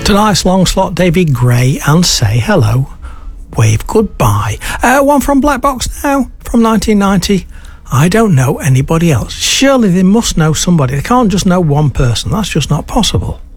Tonight's long slot, David Gray and Say Hello, Wave Goodbye. One from Black Box now, from 1990. I don't know anybody else. Surely they must know somebody. They can't just know one person. That's just not possible.